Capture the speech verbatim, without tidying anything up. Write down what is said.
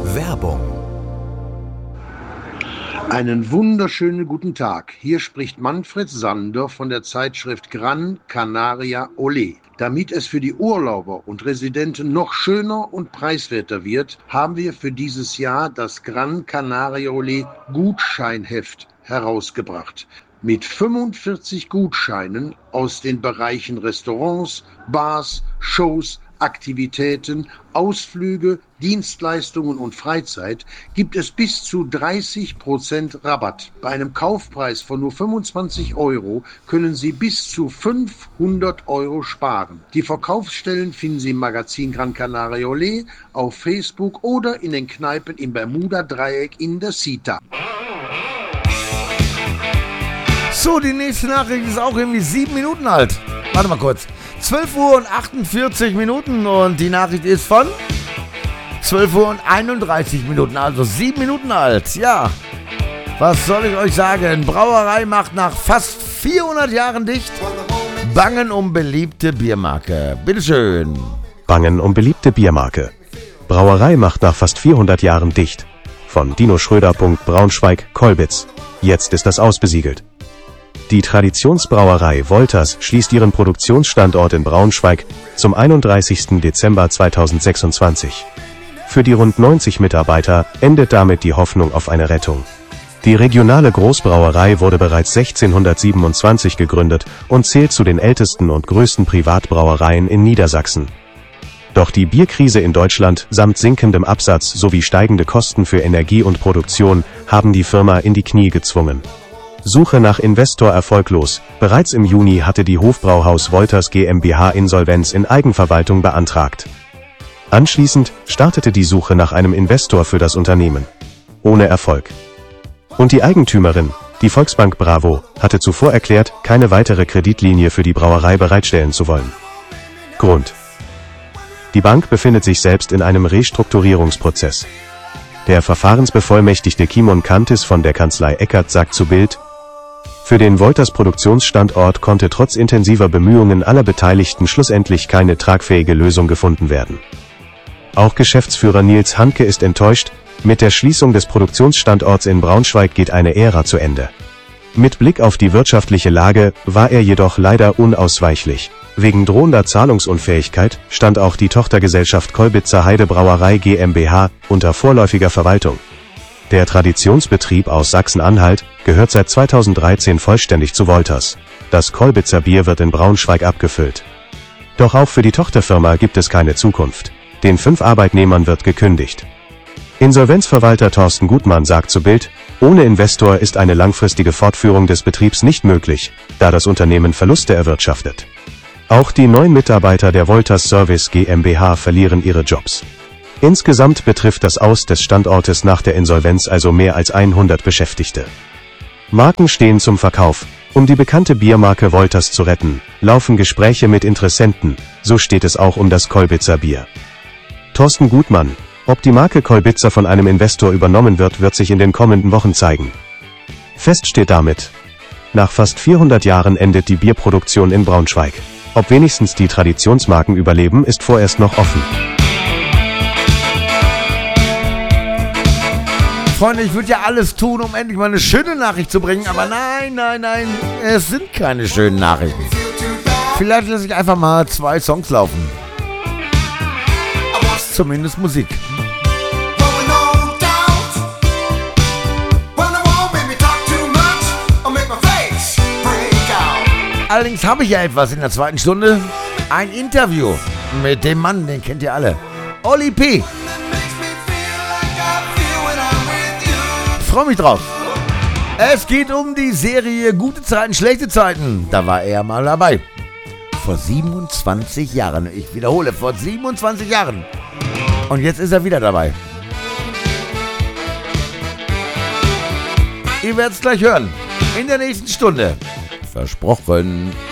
Werbung. Einen wunderschönen guten Tag. Hier spricht Manfred Sander von der Zeitschrift Gran Canaria Olé. Damit es für die Urlauber und Residenten noch schöner und preiswerter wird, haben wir für dieses Jahr das Gran Canaria Olé Gutscheinheft herausgebracht. Mit fünfundvierzig Gutscheinen aus den Bereichen Restaurants, Bars, Shows, Aktivitäten, Ausflüge, Dienstleistungen und Freizeit gibt es bis zu dreißig Prozent Rabatt. Bei einem Kaufpreis von nur fünfundzwanzig Euro können Sie bis zu fünfhundert Euro sparen. Die Verkaufsstellen finden Sie im Magazin Gran Canaria Olé, auf Facebook oder in den Kneipen im Bermuda-Dreieck in der Cita. So, die nächste Nachricht ist auch irgendwie sieben Minuten alt. Warte mal kurz. zwölf Uhr und achtundvierzig Minuten und die Nachricht ist von zwölf Uhr und einunddreißig Minuten, also sieben Minuten alt. Ja, was soll ich euch sagen? Brauerei macht nach fast vierhundert Jahren dicht. Bangen um beliebte Biermarke. Bitteschön. Bangen um beliebte Biermarke. Brauerei macht nach fast vierhundert Jahren dicht. Von Dino Schröder. Braunschweig, Kolbitz. Jetzt ist das ausbesiegelt. Die Traditionsbrauerei Wolters schließt ihren Produktionsstandort in Braunschweig zum einunddreißigsten Dezember zweitausendsechsundzwanzig. Für die rund neunzig Mitarbeiter endet damit die Hoffnung auf eine Rettung. Die regionale Großbrauerei wurde bereits sechzehnhundertsiebenundzwanzig gegründet und zählt zu den ältesten und größten Privatbrauereien in Niedersachsen. Doch die Bierkrise in Deutschland samt sinkendem Absatz sowie steigende Kosten für Energie und Produktion haben die Firma in die Knie gezwungen. Suche nach Investor erfolglos. Bereits im Juni hatte die Hofbrauhaus Wolters GmbH Insolvenz in Eigenverwaltung beantragt. Anschließend startete die Suche nach einem Investor für das Unternehmen. Ohne Erfolg. Und die Eigentümerin, die Volksbank Bravo, hatte zuvor erklärt, keine weitere Kreditlinie für die Brauerei bereitstellen zu wollen. Grund: Die Bank befindet sich selbst in einem Restrukturierungsprozess. Der Verfahrensbevollmächtigte Kimon Kantis von der Kanzlei Eckert sagt zu Bild: Für den Wolters Produktionsstandort konnte trotz intensiver Bemühungen aller Beteiligten schlussendlich keine tragfähige Lösung gefunden werden. Auch Geschäftsführer Nils Hanke ist enttäuscht, mit der Schließung des Produktionsstandorts in Braunschweig geht eine Ära zu Ende. Mit Blick auf die wirtschaftliche Lage war er jedoch leider unausweichlich. Wegen drohender Zahlungsunfähigkeit stand auch die Tochtergesellschaft Kolbitzer Heide Brauerei GmbH unter vorläufiger Verwaltung. Der Traditionsbetrieb aus Sachsen-Anhalt gehört seit zweitausenddreizehn vollständig zu Wolters. Das Kolbitzer Bier wird in Braunschweig abgefüllt. Doch auch für die Tochterfirma gibt es keine Zukunft. Den fünf Arbeitnehmern wird gekündigt. Insolvenzverwalter Thorsten Gutmann sagt zu Bild: Ohne Investor ist eine langfristige Fortführung des Betriebs nicht möglich, da das Unternehmen Verluste erwirtschaftet. Auch die neun Mitarbeiter der Wolters Service GmbH verlieren ihre Jobs. Insgesamt betrifft das Aus des Standortes nach der Insolvenz also mehr als hundert Beschäftigte. Marken stehen zum Verkauf. Um die bekannte Biermarke Wolters zu retten, laufen Gespräche mit Interessenten, so steht es auch um das Kolbitzer Bier. Thorsten Gutmann: Ob die Marke Kolbitzer von einem Investor übernommen wird, wird sich in den kommenden Wochen zeigen. Fest steht damit: Nach fast vierhundert Jahren endet die Bierproduktion in Braunschweig. Ob wenigstens die Traditionsmarken überleben, ist vorerst noch offen. Freunde, ich würde ja alles tun, um endlich mal eine schöne Nachricht zu bringen, aber nein, nein, nein, es sind keine schönen Nachrichten. Vielleicht lasse ich einfach mal zwei Songs laufen. Zumindest Musik. Allerdings habe ich ja etwas in der zweiten Stunde. Ein Interview mit dem Mann, den kennt ihr alle. Oli P. Ich freue mich drauf. Es geht um die Serie Gute Zeiten, Schlechte Zeiten. Da war er mal dabei. Vor siebenundzwanzig Jahren. Ich wiederhole, vor siebenundzwanzig Jahren. Und jetzt ist er wieder dabei. Ihr werdet es gleich hören. In der nächsten Stunde. Versprochen.